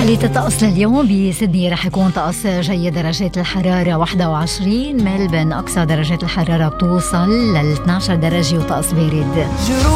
حالة الطقس لليوم بسيدني رح يكون طقس جيد، درجات الحرارة 21. ملبن أقصى درجات الحرارة بتوصل لل 12 درجة وطقس بارد.